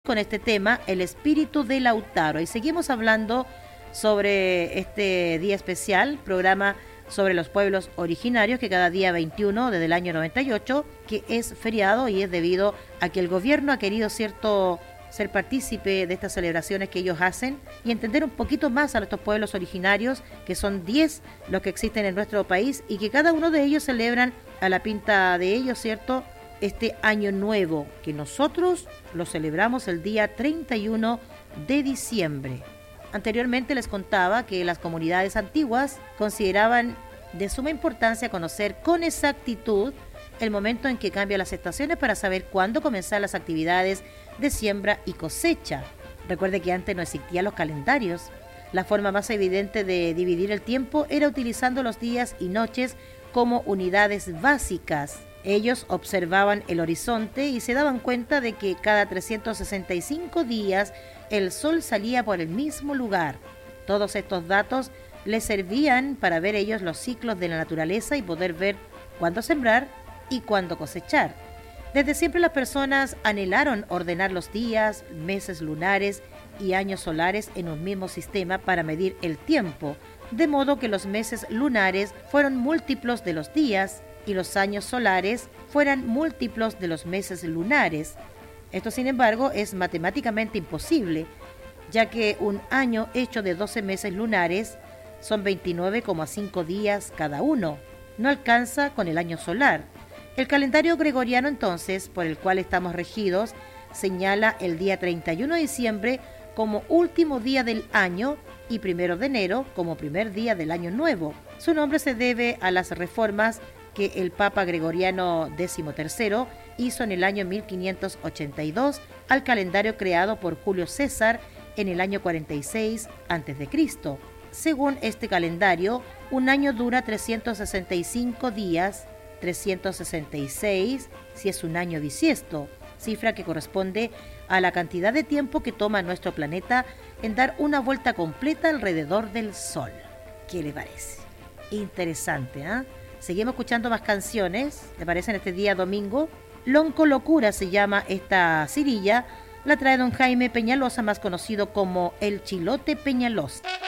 con este tema, el espíritu de Lautaro. Y seguimos hablando sobre este día especial, programa sobre los pueblos originarios, que cada día 21 desde el año 98, que es feriado y es debido a que el gobierno ha querido ser partícipe de estas celebraciones que ellos hacen y entender un poquito más a estos pueblos originarios, que son 10 los que existen en nuestro país y que cada uno de ellos celebran a la pinta de ellos, ¿cierto?, este año nuevo, que nosotros lo celebramos el día 31 de diciembre. Anteriormente les contaba que las comunidades antiguas consideraban de suma importancia conocer con exactitud el momento en que cambian las estaciones para saber cuándo comenzar las actividades de siembra y cosecha. Recuerde que antes no existían los calendarios. La forma más evidente de dividir el tiempo era utilizando los días y noches como unidades básicas. Ellos observaban el horizonte y se daban cuenta de que cada 365 días el sol salía por el mismo lugar. Todos estos datos les servían para ver ellos los ciclos de la naturaleza y poder ver cuándo sembrar y cuándo cosechar. Desde siempre las personas anhelaron ordenar los días, meses lunares y años solares en un mismo sistema para medir el tiempo, de modo que los meses lunares fueron múltiplos de los días y los años solares fueran múltiplos de los meses lunares. Esto, sin embargo, es matemáticamente imposible, ya que un año hecho de 12 meses lunares son 29,5 días cada uno. No alcanza con el año solar. El calendario gregoriano, entonces, por el cual estamos regidos, señala el día 31 de diciembre como último día del año y 1 de enero como primer día del año nuevo. Su nombre se debe a las reformas que el Papa Gregoriano XIII hizo en el año 1582 al calendario creado por Julio César en el año 46 a.C. Según este calendario, un año dura 365 días, 366 si es un año bisiesto, cifra que corresponde a la cantidad de tiempo que toma nuestro planeta en dar una vuelta completa alrededor del Sol. ¿Qué le parece? Interesante, ¿eh? Seguimos escuchando más canciones, ¿le parece? En este día domingo. Lonco Locura se llama esta cirilla, la trae don Jaime Peñalosa, más conocido como el Chilote Peñalosa.